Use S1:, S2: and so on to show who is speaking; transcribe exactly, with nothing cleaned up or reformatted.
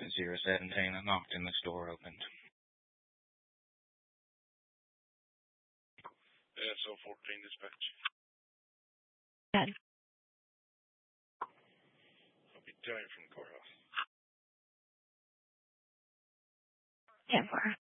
S1: zero seventeen, I knocked and this door opened.
S2: Yeah, so fourteen dispatch.
S3: Good.
S2: I'll be telling from the courthouse.
S3: Yeah, for